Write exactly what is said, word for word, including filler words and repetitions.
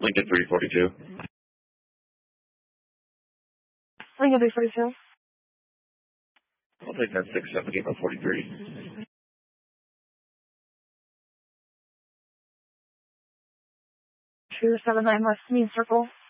Lincoln three forty-two. Lincoln three forty-two. I'll take that six seven, game up forty-three. two seven nine West Mean Circle.